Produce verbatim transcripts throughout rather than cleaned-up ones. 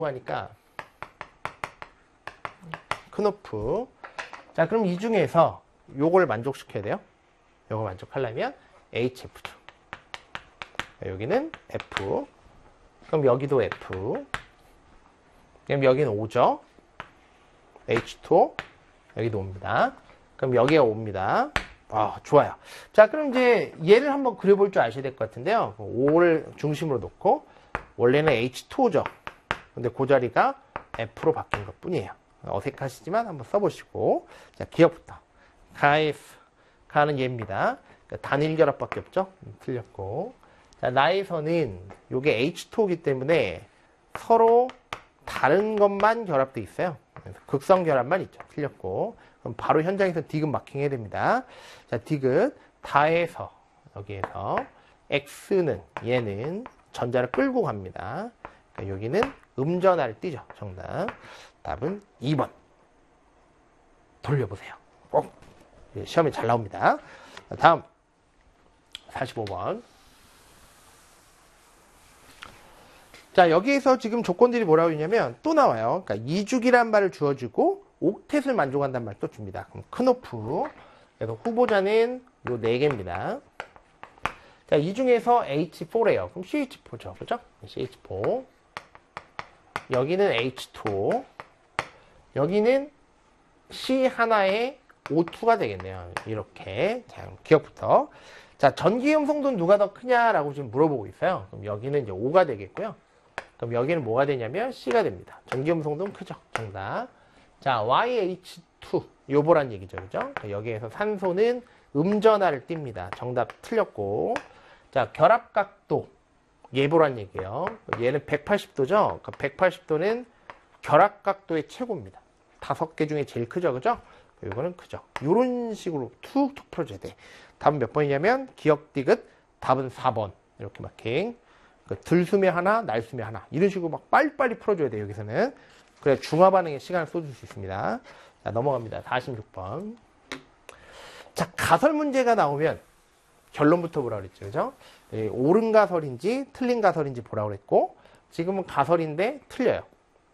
하니까 크노프. 자, 그럼 이 중에서 요걸 만족시켜야 돼요. 요거 만족하려면 에이치에프죠. 여기는 F. 그럼 여기도 F. 그럼 여기는 O죠. 에이치 투 오. 여기도 옵니다. 그럼 여기가 옵니다. 아, 좋아요. 자, 그럼 이제 얘를 한번 그려볼 줄 아셔야 될 것 같은데요. 오를 중심으로 놓고 원래는 에이치 투 오죠. 근데 그 자리가 F로 바뀐 것 뿐이에요. 어색하시지만 한번 써보시고. 자, 기억부터. 가이프. 가는 얘입니다. 그러니까 단일 결합밖에 없죠. 틀렸고. 자, 나에서는 요게 에이치 투 오이기 때문에 서로 다른 것만 결합돼 있어요. 극성 결합만 있죠. 틀렸고. 그럼 바로 현장에서 디귿 마킹 해야 됩니다. 자, 디귿 다해서 여기에서 X는 얘는 전자를 끌고 갑니다. 그러니까 여기는 음전하를 띄죠. 정답. 답은 이 번. 돌려보세요. 꼭 시험에 잘 나옵니다. 다음 사십오 번. 자, 여기에서 지금 조건들이 뭐라고 했냐면 또 나와요. 그러니까 이주기란 말을 주어주고 옥텟을 만족한다는 말을 또 줍니다. 그럼 크노프. 그래서 후보자는 요 네 개입니다. 자, 이 중에서 에이치 포래요. 그럼 씨에이치 포죠. 그죠? 씨에이치 포. 여기는 에이치 투 오. 여기는 C 하나에 오 투가 되겠네요. 이렇게. 자, 기억부터. 자, 전기음 성도는 누가 더 크냐라고 지금 물어보고 있어요. 그럼 여기는 이제 오가 되겠고요. 그럼 여기는 뭐가 되냐면 C가 됩니다. 전기음 성도는 크죠. 정답. 자, 와이 에이치 투. 요보란 얘기죠. 그죠? 여기에서 산소는 음전하를 띱니다. 정답 틀렸고. 자, 결합각도. 예보란 얘기예요. 얘는 백팔십 도죠? 그 백팔십 도는 결합각도의 최고입니다. 다섯 개 중에 제일 크죠. 그죠? 이거는 크죠. 이런 식으로 툭툭 풀어줘야 돼. 답은 몇 번이냐면 기억 디귿 답은 사 번. 이렇게 마킹. 그 들숨에 하나, 날숨에 하나. 이런 식으로 막 빨리빨리 풀어줘야 돼요. 여기서는. 그래야 중화 반응에 시간을 쏟을 수 있습니다. 자, 넘어갑니다. 사십육 번. 자, 가설 문제가 나오면 결론부터 보라 그랬죠. 그죠? 예, 옳은 가설인지 틀린 가설인지 보라 그랬고, 지금은 가설인데 틀려요.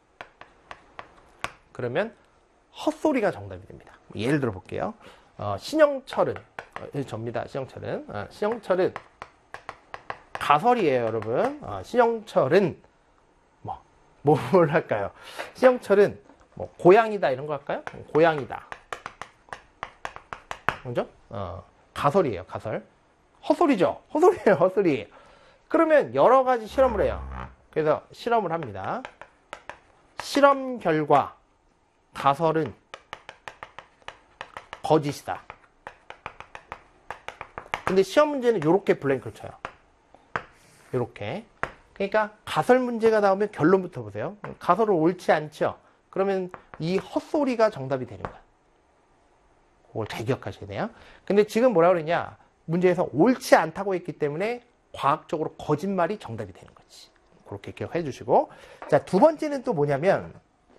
그러면 헛소리가 정답이 됩니다. 예를 들어 볼게요. 어, 신영철은, 어, 접니다. 신영철은. 어, 신영철은 가설이에요, 여러분. 어, 신영철은 뭐, 뭘 할까요? 신영철은 뭐, 고양이다 이런 거 할까요? 고양이다. 그죠? 어, 가설이에요, 가설. 헛소리죠? 헛소리예요, 헛소리. 그러면 여러 가지 실험을 해요. 그래서 실험을 합니다. 실험 결과 가설은 거짓이다. 근데 시험 문제는 이렇게 블랭크를 쳐요. 이렇게. 그러니까 가설 문제가 나오면 결론부터 보세요. 가설은 옳지 않죠? 그러면 이 헛소리가 정답이 되는 거야. 그걸 잘 기억하셔야 돼요. 근데 지금 뭐라 그러냐? 문제에서 옳지 않다고 했기 때문에 과학적으로 거짓말이 정답이 되는 거지. 그렇게 기억해 주시고. 자, 두 번째는 또 뭐냐면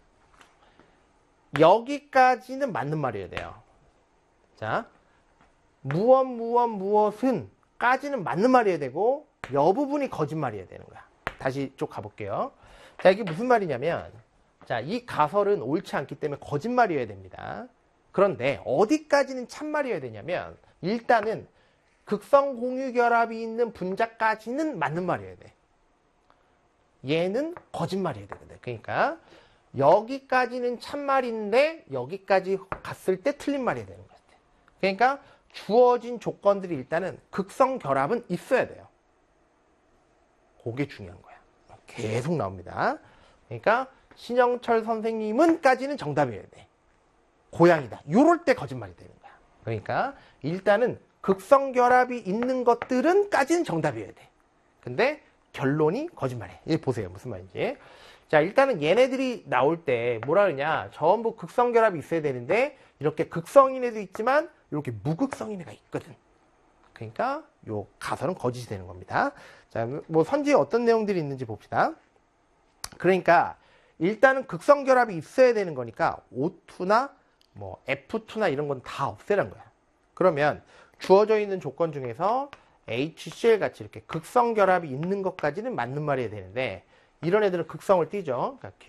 여기까지는 맞는 말이어야 돼요. 자, 무엇 무엇 무엇은 까지는 맞는 말이어야 되고 여 부분이 거짓말이어야 되는 거야. 다시 쭉 가볼게요. 자, 이게 무슨 말이냐면 자, 이 가설은 옳지 않기 때문에 거짓말이어야 됩니다. 그런데 어디까지는 참말이어야 되냐면 일단은 극성 공유 결합이 있는 분자까지는 맞는 말이어야 돼. 얘는 거짓말이어야 되거든. 그러니까 여기까지는 참말인데 여기까지 갔을 때 틀린 말이 되는 것 같아. 그러니까 주어진 조건들이 일단은 극성 결합은 있어야 돼요. 그게 중요한 거야. 계속 나옵니다. 그러니까 신영철 선생님은 까지는 정답이어야 돼. 고양이다. 요럴 때 거짓말이 되는 거야. 그러니까 일단은 극성 결합이 있는 것들은 까지는 정답이어야 돼. 근데 결론이 거짓말이야. 이제 보세요. 무슨 말인지. 자, 일단은 얘네들이 나올 때 뭐라 그러냐. 전부 극성 결합이 있어야 되는데 이렇게 극성인 애도 있지만 이렇게 무극성인 애가 있거든. 그러니까 요 가설은 거짓이 되는 겁니다. 자, 뭐 선지에 어떤 내용들이 있는지 봅시다. 그러니까 일단은 극성 결합이 있어야 되는 거니까 오 투나 뭐 에프 투나 이런 건 다 없애란 거야. 그러면 주어져 있는 조건 중에서 에이치씨엘 같이 이렇게 극성 결합이 있는 것까지는 맞는 말이어야 되는데 이런 애들은 극성을 띠죠. 그러니까